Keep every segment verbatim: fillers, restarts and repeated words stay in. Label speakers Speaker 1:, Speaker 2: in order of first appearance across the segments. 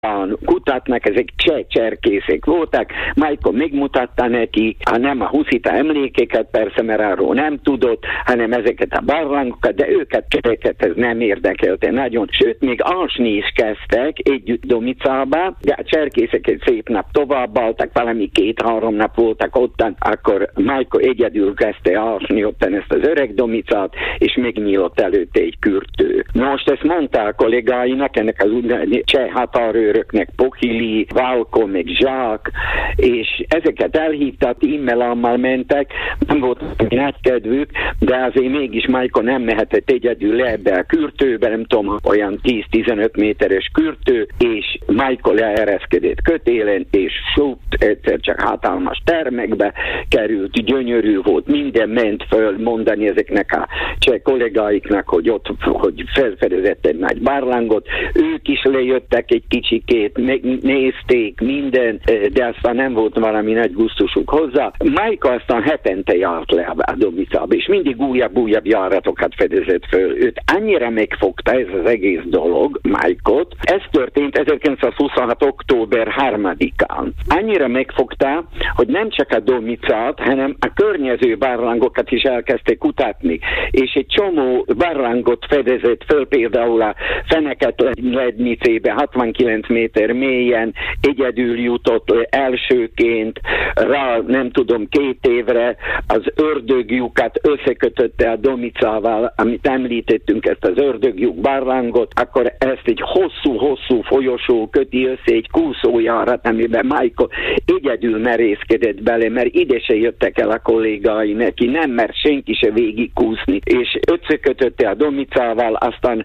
Speaker 1: kutatnak, ezek cseh cserkészek voltak, Majko megmutatta neki, ha nem a huszita emlékeket, persze, mert arról nem tudott, hanem ezeket a barlangokat, de őket cseheket ez nem érdekelte nagyon. Sőt, még alsni is kezdtek együtt Domicába, de a cserkészek egy szép nap tovább altak, valami két-három nap voltak ottan, akkor Majko egyedül kezdte alsni ottan ezt az öreg Domicát, és megnyílott előtte egy kürtő. Na most ezt mondta a kollégáinak, ennek az cseh határőröknek, Pohili, Valko, meg Zsák, és ezeket elhívták, immelammal mentek, nem volt nagy kedvük, de azért mégis Majko nem mehetett egyedül le ebbe a kürtőbe, nem tudom, olyan tíz-tizenöt méteres kürtő, és Majko leereszkedett kötélen, és sút, egyszer csak hatalmas termekbe került, gyönyörű volt, minden ment föl mondani ezeknek a cseh kollégáiknak, hogy ott hogy felfedezett egy nagy barlangot, ők is lejöttek egy kicsikét, megnézték minden, de aztán nem volt valami nagy gusztusuk hozzá. Majko aztán hetente járt le a Domicába, és mindig újabb-újabb járatokat fedezett föl. Őt annyira megfogta ez az egész dolog, Majkot. Ez történt ezerkilencszázhuszonhat. október harmadikán. Annyira megfogta, hogy nem csak a Domicát, hanem a környező barlangokat is elkezdték kutatni, és egy csomó barlangot fedezett föl, például a Feneket-Lednicébe hatvankilenc méter mélyen egyedül jutott elsőként rá, nem tudom, két évre az ördöglyukat összekötötte a Domicával, amit említettünk, ezt az ördöglyuk barlangot, akkor ezt egy hosszú-hosszú folyosó köti össze egy kúszójárat, amiben Majko egyedül merészkedett bele, mert ide se jöttek el a kollégái neki, nem mert senki se végigkúszni, és összekötötte a Domicával, aztán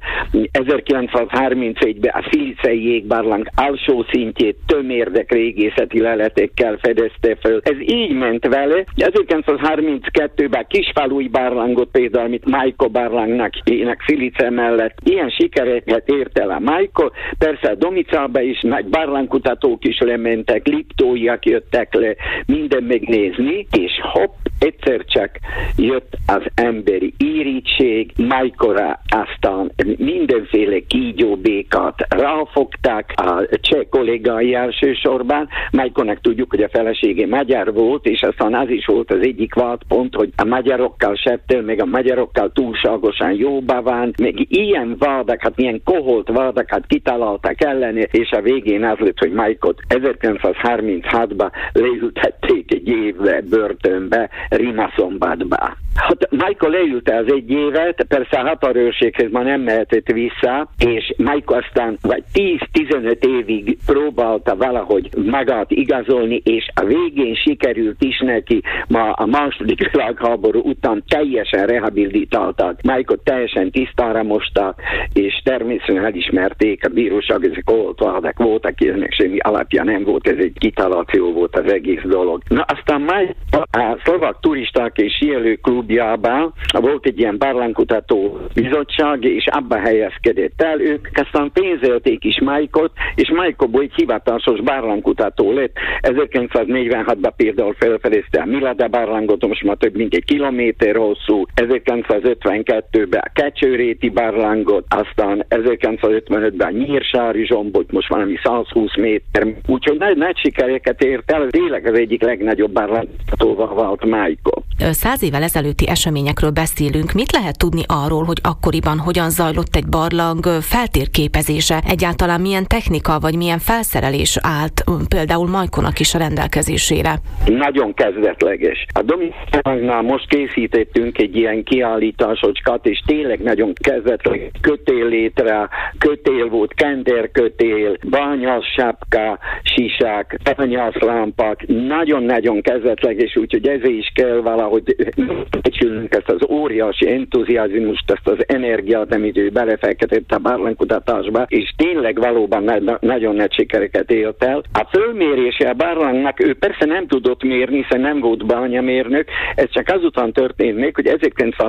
Speaker 1: ezerkilencszázharmincegyben a Szilicei jégbarlang alsó szintjét tömérdek régészeti leletekkel fedezte föl. Ez így ment vele. ezerkilencszázharminckettőben a kisfalui barlangot például, amit Majko barlangnak ének Szilice mellett, ilyen sikereket ért el a Majko. Persze a Domicába is nagy barlangkutatók is lementek, liptóiak jöttek le minden megnézni, és hopp, egyszer csak jött az emberi irítség, Majkora aztán mindenféle kígyóbékat ráfogták, a cseh kollégái elsősorban. Majkonak tudjuk, hogy a felesége magyar volt, és aztán az is volt az egyik vádpont, hogy a magyarokkal septel, meg a magyarokkal túlságosan jóba van, meg ilyen vádakat, ilyen koholt vádakat kitaláltak ellene, és a végén az lett, hogy Majkot ezerkilencszázharminchatban leültették egy évre börtönbe, Rimaszombatba. Hát Majko leülte az egy évet, persze a határőrséghez ma nem mehetett vissza, és Majko aztán vagy tíz-tizenöt évig próbálta valahogy magát igazolni, és a végén sikerült is neki, ma a második világháború után teljesen rehabilitálták. Majkot teljesen tisztára mosták, és természetesen elismerték a bíróság, ezek oltvádak voltak, ennek semmi alapja nem volt, ez egy kitaláció volt az egész dolog. Na aztán Majko a szlovák turisták és síelő klubjában volt egy ilyen barlangkutató bizottság, és abba helyezkedett el. Ők aztán pénzelték is Majkot, és Majkoból egy hivatásos barlangkutató lett. ezerkilencszáznegyvenhatban például felfedezte a Milada barlangot, most már több mint egy kilométer hosszú, ezerkilencszázötvenkettőben a Kecsőréti barlangot, aztán ezerkilencszázötvenötben a Nyírsári zsombot, most valami százhúsz méter. Úgyhogy nagy, nagy sikereket ért el, tényleg az egyik legnagyobb barlangkutatóval vált Majko.
Speaker 2: Száz évvel ezelőtti eseményekről beszélünk. Mit lehet tudni arról, hogy akkoriban hogyan zajlott egy barlang feltérképezése? Egyáltalán milyen technika vagy milyen felszerelés állt például Majkonak is a rendelkezésére?
Speaker 1: Nagyon kezdetleges. A Domicágnál most készítettünk egy ilyen kiállításocskát, és tényleg nagyon kezdetleges kötél létre, kötél volt, kenderkötél, bányászsapka, sisák, bányászlámpák, nagyon-nagyon kezdetleges, úgyhogy ezért is kell valahogy becsülnünk ezt az óriási entuziazmust, ezt az energiát, amit ő belefektetett a barlangkutatásba, és tényleg valóban na- nagyon nagy sikereket élt el. A fölmérése a barlangnak ő persze nem tudott mérni, hiszen nem volt bányamérnök, ez csak azután történt még, hogy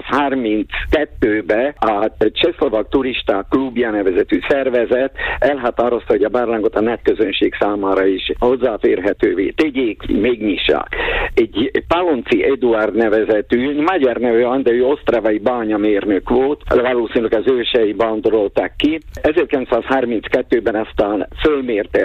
Speaker 1: ezerkilencszázharminckettőben a Csehszlovák Turisták Klubja nevezetű szervezet elhatározta, hogy a barlangot a nagy közönség számára számára is hozzáférhetővé tegyék, megnyissák. Egy Palonci Eduard nevezetű, magyar nevű, de ő osztravai bányamérnök volt, valószínűleg az ősei bandolták ki. ezerkilencszázharminckettőben aztán fölmérte